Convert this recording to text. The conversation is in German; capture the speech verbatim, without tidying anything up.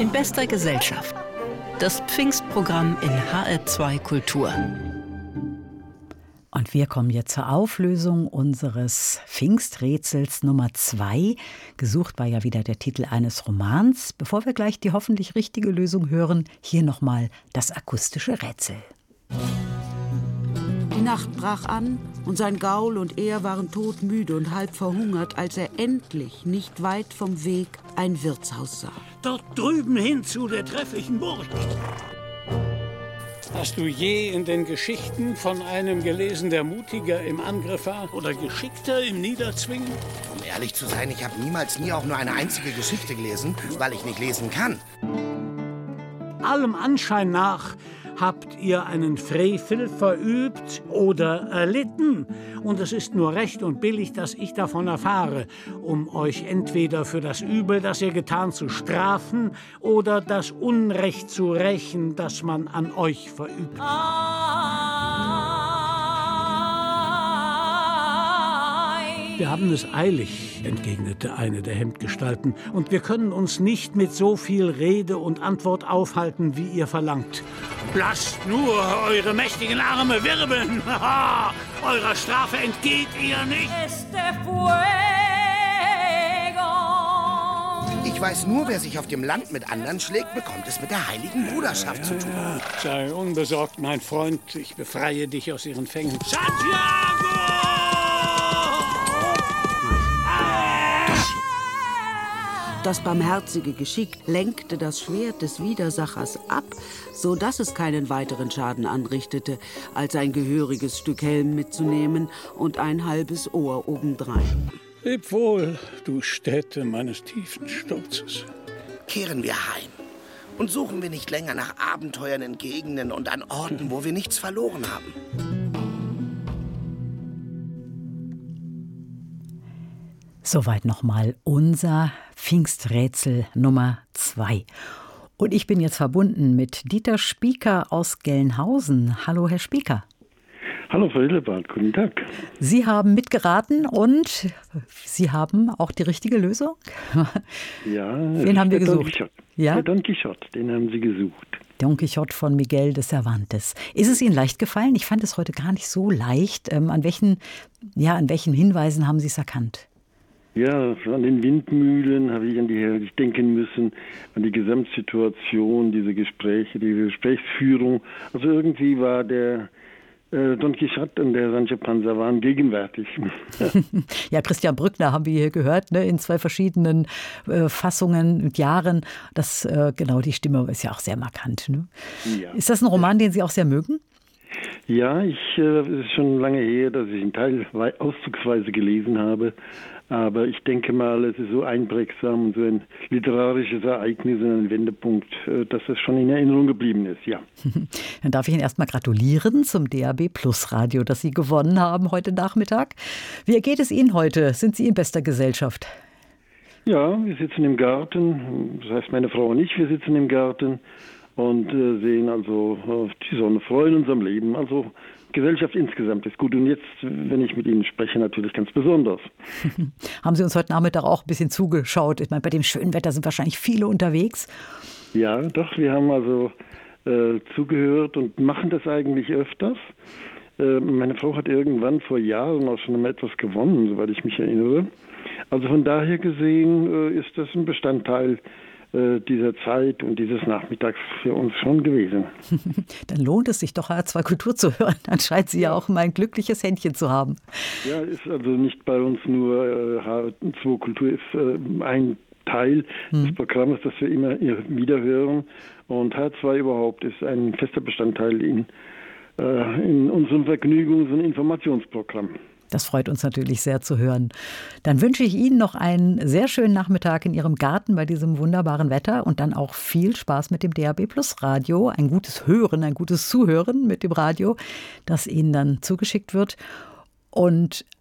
In bester Gesellschaft. Das Pfingstprogramm in H R zwei Kultur. Und wir kommen jetzt zur Auflösung unseres Pfingsträtsels Nummer zwei. Gesucht war ja wieder der Titel eines Romans. Bevor wir gleich die hoffentlich richtige Lösung hören, hier nochmal das akustische Rätsel. Die Nacht brach an und sein Gaul und er waren todmüde und halb verhungert, als er endlich nicht weit vom Weg ein Wirtshaus sah. Dort drüben hin zu der trefflichen Burg. Hast du je in den Geschichten von einem gelesen, der mutiger im Angriff war oder geschickter im Niederzwingen? Um ehrlich zu sein, ich habe niemals nie auch nur eine einzige Geschichte gelesen, weil ich nicht lesen kann. Allem Anschein nach habt ihr einen Frevel verübt oder erlitten. Und es ist nur recht und billig, dass ich davon erfahre, um euch entweder für das Übel, das ihr getan, zu strafen oder das Unrecht zu rächen, das man an euch verübt. Wir haben es eilig, entgegnete eine der Hemdgestalten, und wir können uns nicht mit so viel Rede und Antwort aufhalten, wie ihr verlangt. Lasst nur eure mächtigen Arme wirbeln! Eurer Strafe entgeht ihr nicht! Ich weiß nur, wer sich auf dem Land mit anderen schlägt, bekommt es mit der heiligen Bruderschaft zu tun. Sei unbesorgt, mein Freund, ich befreie dich aus ihren Fängen. Santiago! Das barmherzige Geschick lenkte das Schwert des Widersachers ab, so dass es keinen weiteren Schaden anrichtete, als ein gehöriges Stück Helm mitzunehmen und ein halbes Ohr obendrein. Leb wohl, du Stätte meines tiefen Sturzes. Kehren wir heim und suchen wir nicht länger nach Abenteuern in Gegenden und an Orten, wo wir nichts verloren haben. Soweit nochmal unser Pfingsträtsel Nummer zwei. Und ich bin jetzt verbunden mit Dieter Spieker aus Gelnhausen. Hallo, Herr Spieker. Hallo, Frau Hillebart, guten Tag. Sie haben mitgeraten und Sie haben auch die richtige Lösung? Ja. Wen haben wir gesucht? Don Quixote. Ja? Der Don Quixote, den haben Sie gesucht. Don Quixote von Miguel de Cervantes. Ist es Ihnen leicht gefallen? Ich fand es heute gar nicht so leicht. Ähm, an welchen, ja, an welchen Hinweisen haben Sie es erkannt? Ja, an den Windmühlen habe ich an die Herrlich denken müssen, an die Gesamtsituation, diese Gespräche, diese Gesprächsführung. Also irgendwie war der äh, Don Quixote und der Sancho Panza waren gegenwärtig. Ja, Christian Brückner haben wir hier gehört, ne, in zwei verschiedenen äh, Fassungen und Jahren. Das, äh, genau, die Stimme ist ja auch sehr markant. Ne? Ja. Ist das ein Roman, den Sie auch sehr mögen? Ja, ich, äh, es ist schon lange her, dass ich ihn teil auszugsweise gelesen habe. Aber ich denke mal, es ist so einprägsam und so ein literarisches Ereignis und ein Wendepunkt, dass es schon in Erinnerung geblieben ist, ja. Dann darf ich Ihnen erstmal gratulieren zum D A B Plus Radio, das Sie gewonnen haben heute Nachmittag. Wie geht es Ihnen heute? Sind Sie in bester Gesellschaft? Ja, wir sitzen im Garten, das heißt meine Frau und ich, wir sitzen im Garten und äh, sehen also äh, die Sonne, freuen uns am Leben, also Gesellschaft insgesamt ist gut. Und jetzt, wenn ich mit Ihnen spreche, natürlich ganz besonders. Haben Sie uns heute Nachmittag auch ein bisschen zugeschaut? Ich meine, bei dem schönen Wetter sind wahrscheinlich viele unterwegs. Ja, doch, wir haben also äh, zugehört und machen das eigentlich öfters. Äh, meine Frau hat irgendwann vor Jahren auch schon mal etwas gewonnen, soweit ich mich erinnere. Also von daher gesehen äh, ist das ein Bestandteil dieser Zeit und dieses Nachmittags für uns schon gewesen. Dann lohnt es sich doch, H R zwei Kultur zu hören. Dann scheint sie ja auch mal ein glückliches Händchen zu haben. Ja, ist also nicht bei uns nur äh, H R zwei Kultur, ist äh, ein Teil hm. des Programms, das wir immer wieder hören. Und H R zwei überhaupt ist ein fester Bestandteil in, äh, in unserem Vergnügungs- und Informationsprogramm. Das freut uns natürlich sehr zu hören. Dann wünsche ich Ihnen noch einen sehr schönen Nachmittag in Ihrem Garten bei diesem wunderbaren Wetter und dann auch viel Spaß mit dem D A B Plus Radio. Ein gutes Hören, ein gutes Zuhören mit dem Radio, das Ihnen dann zugeschickt wird. Und